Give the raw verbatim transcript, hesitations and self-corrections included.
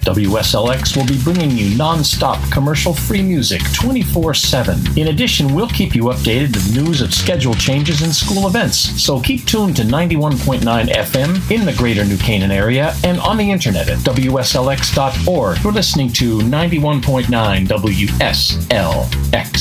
W S L X will be bringing you non-stop commercial-free music twenty-four seven. In addition, we'll keep you updated with news of schedule changes and school events, so keep tuned to ninety-one point nine F M in the greater New Canaan area and on the internet at W S L X dot org. You're listening to ninety-one point nine W S L X.